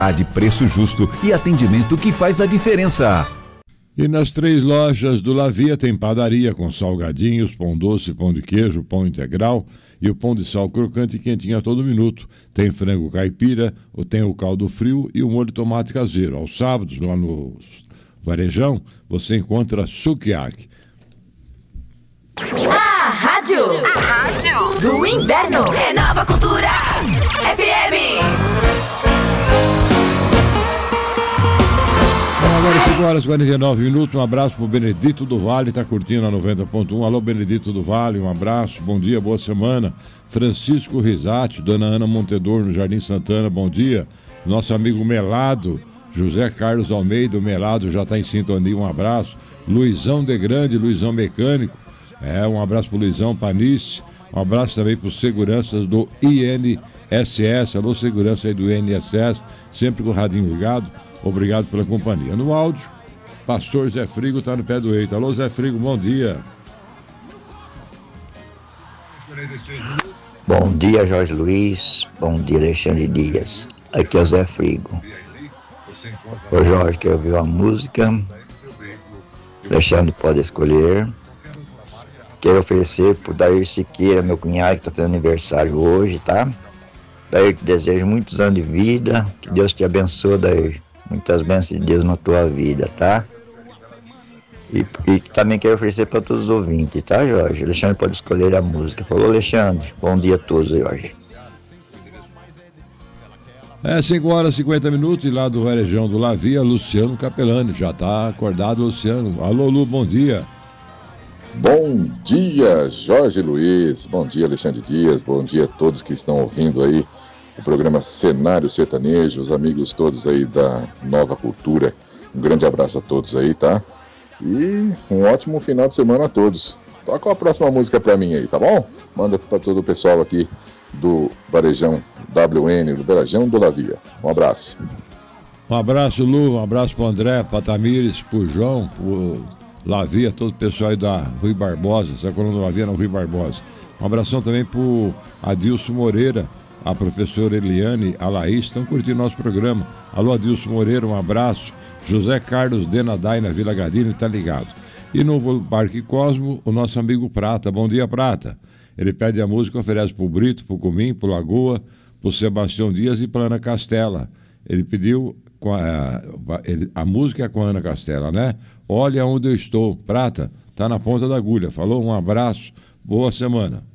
De preço justo e atendimento que faz a diferença. E nas 3 lojas do Lavia tem padaria com salgadinhos, pão doce, pão de queijo, pão integral e o pão de sal crocante e quentinho a todo minuto. Tem frango caipira, tem o caldo frio e o molho de tomate caseiro. Aos sábados, lá no Varejão, você encontra sukiyaki. A rádio do inverno é Nova Cultura FM. Agora 5h49, um abraço pro Benedito do Vale, tá curtindo a 90.1. Alô, Benedito do Vale, um abraço, bom dia, boa semana. Francisco Risati, Dona Ana Montedor no Jardim Santana, bom dia. Nosso amigo Melado, José Carlos Almeida, o Melado já tá em sintonia, um abraço. Luizão de Grande, Luizão Mecânico, um abraço pro Luizão Panice, um abraço também pros seguranças do INSS, alô, segurança aí do INSS, sempre com o radinho ligado. Obrigado pela companhia. No áudio, Pastor Zé Frigo está no pé do eito. Alô, Zé Frigo, bom dia. Bom dia, Jorge Luiz. Bom dia, Alexandre Dias. Aqui é o Zé Frigo. Ô Jorge, quer ouvir uma música? Alexandre pode escolher. Quero oferecer por Dair Siqueira, meu cunhado, que está fazendo aniversário hoje, tá? Dair, te desejo muitos anos de vida. Que Deus te abençoe, Dair. Muitas bênçãos de Deus na tua vida, tá? E também quero oferecer para todos os ouvintes, tá, Jorge? Alexandre pode escolher a música. Falou, Alexandre. Bom dia a todos, Jorge. 5h50 e lá do Varejão do Lavia, Luciano Capelani. Já tá acordado, Luciano. Alô, Lu, bom dia. Bom dia, Jorge Luiz. Bom dia, Alexandre Dias. Bom dia a todos que estão ouvindo aí o programa Cenário Sertanejo, os amigos todos aí da Nova Cultura. Um grande abraço a todos aí, tá? E um ótimo final de semana a todos. Toca a próxima música pra mim aí, tá bom? Manda pra todo o pessoal aqui do Varejão WN, do Varejão do Lavia. Um abraço. Um abraço, Lu. Um abraço pro André, pra Tamires, pro João, pro Lavia, todo o pessoal aí da Rui Barbosa. Essa coluna do Lavia na Rui Barbosa. Um abração também pro Adilson Moreira, a professora Eliane, a Laís, estão curtindo nosso programa. Alô, Adilson Moreira, um abraço. José Carlos Denadai, na Vila Gardini, tá ligado. E no Parque Cosmo, o nosso amigo Prata. Bom dia, Prata. Ele pede a música, oferece pro Brito, pro Comim, pro Lagoa, pro Sebastião Dias e pra Ana Castela. Ele pediu, a música é com a Ana Castela, né? Olha onde eu estou. Prata, tá na ponta da agulha. Falou, um abraço, boa semana.